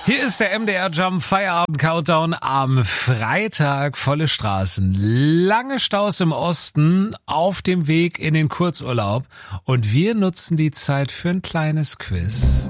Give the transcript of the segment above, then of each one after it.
Hier ist der MDR Jump Feierabend Countdown am Freitag. Volle Straßen, lange Staus im Osten, auf dem Weg in den Kurzurlaub. Und wir nutzen die Zeit für ein kleines Quiz.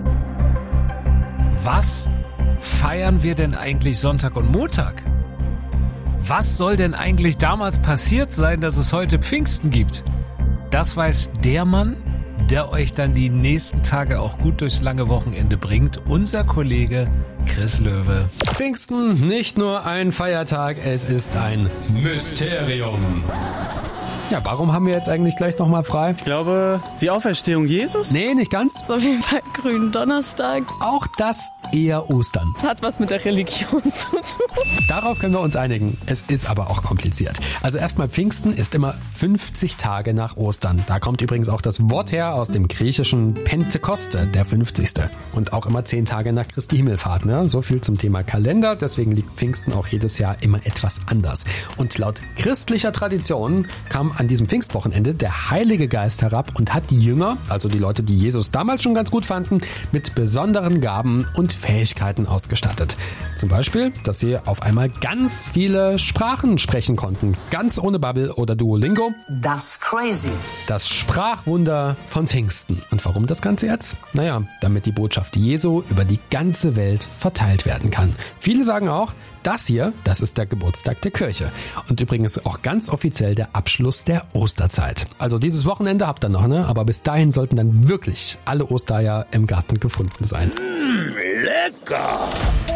Was feiern wir denn eigentlich Sonntag und Montag? Was soll denn eigentlich damals passiert sein, dass es heute Pfingsten gibt? Das weiß der Mann, der euch dann die nächsten Tage auch gut durchs lange Wochenende bringt. Unser Kollege Chris Löwe. Pfingsten, nicht nur ein Feiertag, es ist ein Mysterium. Ja, warum haben wir jetzt eigentlich gleich nochmal frei? Ich glaube, die Auferstehung Jesus? Nee, nicht ganz. Das ist auf jeden Fall Gründonnerstag. Auch das eher Ostern. Das hat was mit der Religion zu tun. Darauf können wir uns einigen. Es ist aber auch kompliziert. Also erstmal Pfingsten ist immer 50 Tage nach Ostern. Da kommt übrigens auch das Wort her aus dem griechischen Pentekoste, der 50. Und auch immer 10 Tage nach Christi Himmelfahrt. Ne? So viel zum Thema Kalender. Deswegen liegt Pfingsten auch jedes Jahr immer etwas anders. Und laut christlicher Tradition kam an diesem Pfingstwochenende der Heilige Geist herab und hat die Jünger, also die Leute, die Jesus damals schon ganz gut fanden, mit besonderen Gaben und Fähigkeiten ausgestattet. Zum Beispiel, dass sie auf einmal ganz viele Sprachen sprechen konnten. Ganz ohne Babbel oder Duolingo. Das crazy. Das Sprachwunder von Pfingsten. Und warum das Ganze jetzt? Naja, damit die Botschaft Jesu über die ganze Welt verteilt werden kann. Viele sagen auch, das hier, das ist der Geburtstag der Kirche. Und übrigens auch ganz offiziell der Abschluss der Osterzeit. Also dieses Wochenende habt ihr noch, ne? Aber bis dahin sollten dann wirklich alle Ostereier im Garten gefunden sein. Lecker!